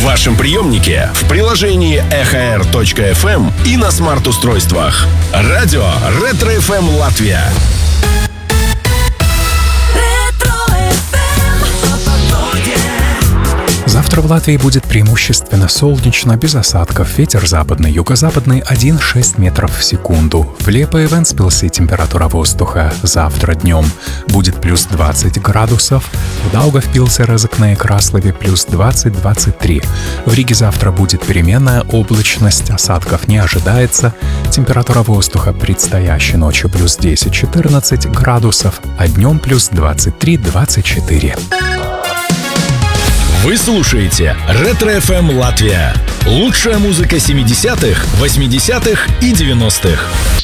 вашем приемнике, в приложении ekhr.fm и на смарт-устройствах. Радио Ретро FM Латвия. Завтра в Латвии будет преимущественно солнечно, без осадков. Ветер западный, юго-западный 1,6 метров в секунду. В Лиепае и Вентспилсе температура воздуха завтра днем будет плюс 20 градусов. В Даугавпилсе, Резекне и Краслове плюс 20-23. В Риге завтра будет переменная облачность, осадков не ожидается. Температура воздуха предстоящей ночью плюс 10-14 градусов, а днем плюс 23-24. Вы слушаете Ретро FM Латвия. Лучшая музыка 70-х, 80-х и 90-х.